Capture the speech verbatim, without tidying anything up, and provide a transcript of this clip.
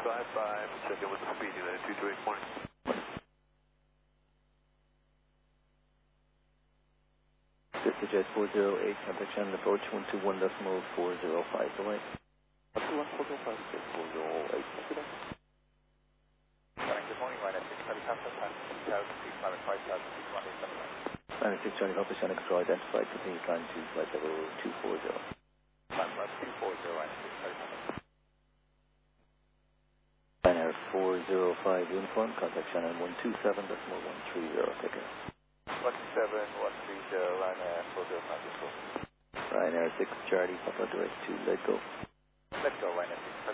five five, check in with the speed, United two two eight morning. CityJet four zero eight, contact channel approach one two one decimal four zero five, away. one two one four zero five, four zero eight, thank you then. Good morning, Ryanair six Charlie Papa, time six thousand, please climb at five thousand, please one eight seven nine. Ryanair six Charlie Papa, Sonic Control identified, continue climb to flight level two four zero. Climb flight two four zero, Ryanair six Charlie Papa. Ryanair four zero five uniform, contact channel one two seven decimal one three zero, take care. one two seven, one three zero, Ryanair four zero five, let's go. Ryanair six Charlie Papa, direct to let go. Let's go, Ryanair six